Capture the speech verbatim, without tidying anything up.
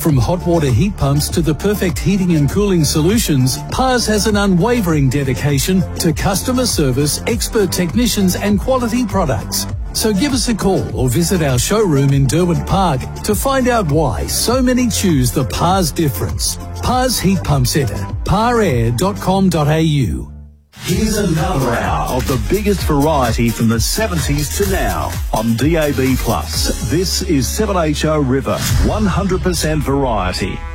From hot water heat pumps to the perfect heating and cooling solutions, Pars has an unwavering dedication to customer service, expert technicians and quality products. So give us a call or visit our showroom in Derwent Park to find out why so many choose the Pars difference. Pars Heat Pump Centre, par air dot com dot a u. Here's another hour of the biggest variety from the seventies to now on D A B plus. This is seven H O River, one hundred percent variety.